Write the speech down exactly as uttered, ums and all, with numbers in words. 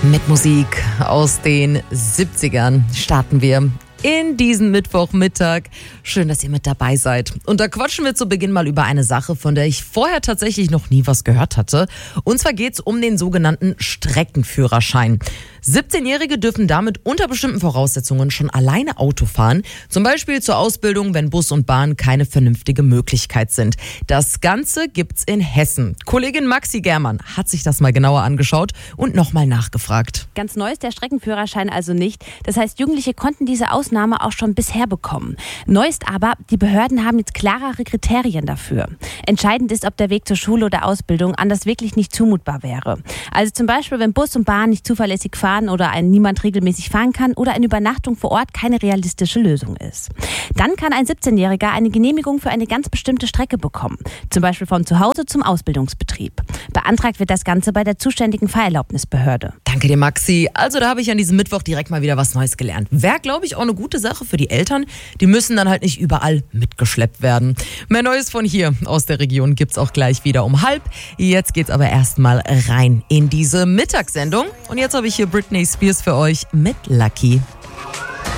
Mit Musik aus den siebzigern starten wir in diesen Mittwochmittag. Schön, dass ihr mit dabei seid. Und da quatschen wir zu Beginn mal über eine Sache, von der ich vorher tatsächlich noch nie was gehört hatte. Und zwar geht's um den sogenannten Streckenführerschein. siebzehnjährige dürfen damit unter bestimmten Voraussetzungen schon alleine Auto fahren. Zum Beispiel zur Ausbildung, wenn Bus und Bahn keine vernünftige Möglichkeit sind. Das Ganze gibt's in Hessen. Kollegin Maxi Germann hat sich das mal genauer angeschaut und nochmal nachgefragt. Ganz neu ist der Streckenführerschein also nicht. Das heißt, Jugendliche konnten diese Ausnahme auch schon bisher bekommen. Neu ist aber, die Behörden haben jetzt klarere Kriterien dafür. Entscheidend ist, ob der Weg zur Schule oder Ausbildung anders wirklich nicht zumutbar wäre. Also zum Beispiel, wenn Bus und Bahn nicht zuverlässig fahren oder ein niemand regelmäßig fahren kann oder eine Übernachtung vor Ort keine realistische Lösung ist. Dann kann ein siebzehnjähriger eine Genehmigung für eine ganz bestimmte Strecke bekommen. Zum Beispiel von zu Hause zum Ausbildungsbetrieb. Beantragt wird das Ganze bei der zuständigen Fahrerlaubnisbehörde. Danke dir, Maxi. Also da habe ich an diesem Mittwoch direkt mal wieder was Neues gelernt. Wäre, glaube ich, auch eine gute Sache für die Eltern. Die müssen dann halt nicht überall mitgeschleppt werden. Mehr Neues von hier aus der Region gibt's auch gleich wieder um halb. Jetzt geht's aber erstmal rein in diese Mittagssendung. Und jetzt habe ich hier Britney Spears für euch mit Lucky.